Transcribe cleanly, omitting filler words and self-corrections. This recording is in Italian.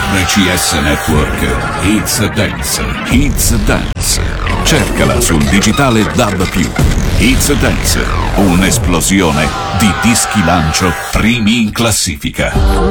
RCS Network, It's Dance, It's Dance. Cercala sul digitale DAB+. It's Dance, un'esplosione di dischi lancio primi in classifica.